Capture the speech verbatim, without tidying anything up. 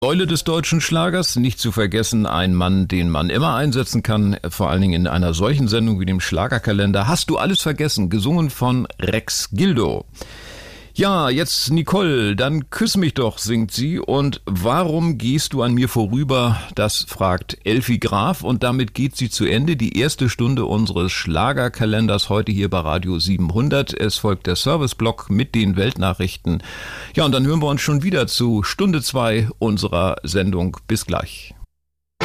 Säule des deutschen Schlagers, nicht zu vergessen, ein Mann, den man immer einsetzen kann, vor allen Dingen in einer solchen Sendung wie dem Schlagerkalender. Hast du alles vergessen? Gesungen von Rex Gildo. Ja, jetzt Nicole, dann küss mich doch, singt sie. Und warum gehst du an mir vorüber? Das fragt Elfi Graf und damit geht sie zu Ende. Die erste Stunde unseres Schlagerkalenders heute hier bei Radio siebenhundert. Es folgt der Serviceblock mit den Weltnachrichten. Ja, und dann hören wir uns schon wieder zu Stunde zwei unserer Sendung. Bis gleich.